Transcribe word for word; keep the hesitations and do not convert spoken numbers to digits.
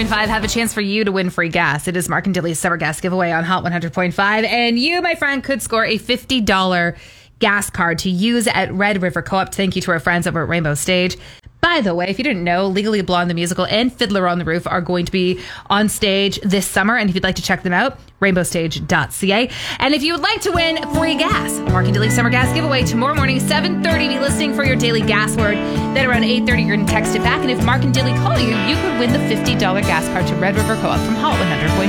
point five have a chance for you to win free gas. It is Mark and Dilly's summer gas giveaway on Hot one hundred point five. And you, my friend, could score a fifty dollars gas card to use at Red River Co-op. Thank you to our friends over at Rainbow Stage. By the way, if you didn't know, Legally Blonde the musical and Fiddler on the Roof are going to be on stage this summer. And if you'd like to check them out, rainbow stage dot c a. And if you would like to win free gas, Mark and Dilly's summer gas giveaway tomorrow morning, seven thirty. Be listening for your daily gas word. Then around eight thirty, you're going to text it back. And if Mark and Dilly call you, you could win the fifty dollars gas card to Red River Co-op from Hot one hundred point five.